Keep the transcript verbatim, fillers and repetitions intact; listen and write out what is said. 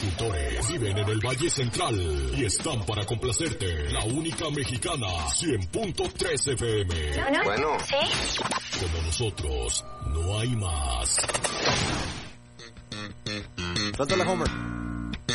agricultores viven en el Valle Central y están para complacerte. La única mexicana, cien punto tres F M. Bueno. ¿Sí? Como nosotros, no hay más. Suéltala, Homer.